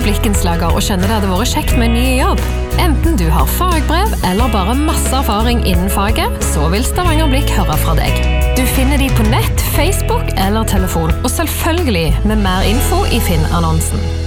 Blikkenslager og skjønner det hadde vært kjekt med en ny jobb. Enten du har fagbrev eller bare masse erfaring innen faget, så vil Stavanger Blikk høre fra deg. Du finner de på nett, Facebook eller telefon, og selvfølgelig med mer info i Finn-annonsen.